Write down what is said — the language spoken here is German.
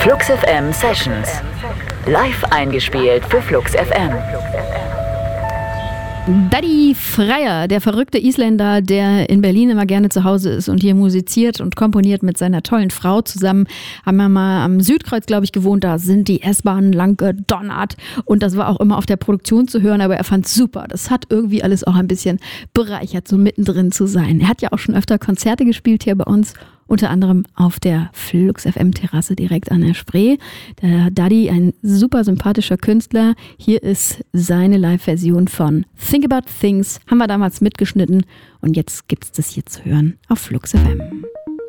Flux FM Sessions. Live eingespielt für Flux FM. Daddy Freyr, der verrückte Isländer, der in Berlin immer gerne zu Hause ist und hier musiziert und komponiert mit seiner tollen Frau zusammen, haben wir mal am Südkreuz, glaube ich, gewohnt. Da sind die S-Bahnen lang gedonnert und das war auch immer auf der Produktion zu hören, aber er fand es super. Das hat irgendwie alles auch ein bisschen bereichert, so mittendrin zu sein. Er hat ja auch schon öfter Konzerte gespielt hier bei uns, unter anderem auf der Flux FM Terrasse direkt an der Spree. Der Daddy, ein super sympathischer Künstler. Hier ist seine Live-Version von Think About Things. Haben wir damals mitgeschnitten und jetzt gibt's das hier zu hören auf Flux FM.